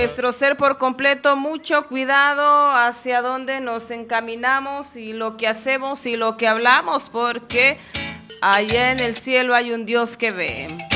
nuestro ser por completo, mucho cuidado hacia dónde nos encaminamos y lo que hacemos y lo que hablamos, porque allá en el cielo hay un Dios que ve.